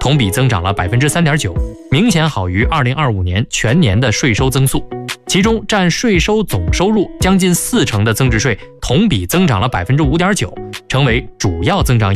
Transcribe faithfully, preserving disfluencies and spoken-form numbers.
同比增长了 百分之三点九， 明显好于二零二五年全年的税收增速。其中占税收总收入将近四成的增值税同比增长了 百分之五点九， 成为主要增长